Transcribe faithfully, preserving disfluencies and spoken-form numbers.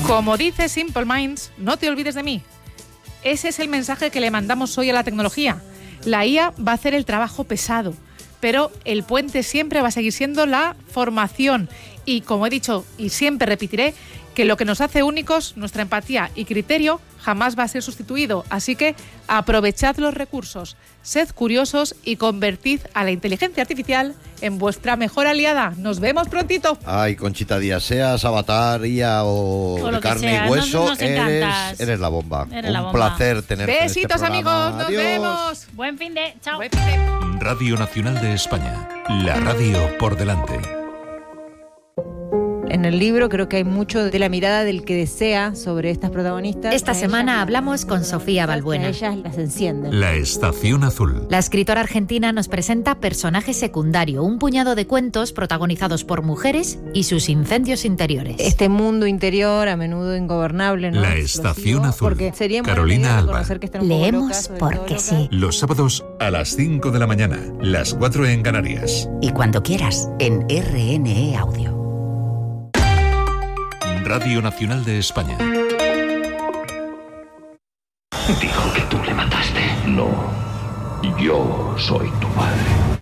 Como dice Simple Minds, no te olvides de mí. Ese es el mensaje que le mandamos hoy a la tecnología. La I A va a hacer el trabajo pesado, pero el puente siempre va a seguir siendo la formación. Y como he dicho y siempre repetiré, que lo que nos hace únicos, nuestra empatía y criterio, jamás va a ser sustituido. Así que aprovechad los recursos, sed curiosos y convertid a la inteligencia artificial en vuestra mejor aliada. Nos vemos prontito. Ay, Conchita Díaz, seas Avatar, I A o, O de lo que carne sea, y hueso, nos- nos eres, encantas. eres la bomba. Eres Un la bomba. placer tenerte en este Besitos, programa. amigos. Nos Adiós. vemos. Buen fin de... Chao. Buen fin de- Radio Nacional de España. La radio por delante. En el libro creo que hay mucho de la mirada del que desea sobre estas protagonistas. Esta A semana ellas- hablamos con Sofía Balbuena. A ellas las encienden. La Estación Azul. La escritora argentina nos presenta Personaje secundario, un puñado de cuentos protagonizados por mujeres y sus incendios interiores. Este mundo interior, a menudo ingobernable, ¿no? La Explosivo, Estación Azul. Porque sería en buena Carolina medida Alba. reconocer que están un poco Leemos locas, sobre todo porque locas. sí. Los sábados a las cinco de la mañana, las cuatro en Canarias. Y cuando quieras, en R N E Audio. Radio Nacional de España. Dijo que tú le mataste. No, yo soy tu padre.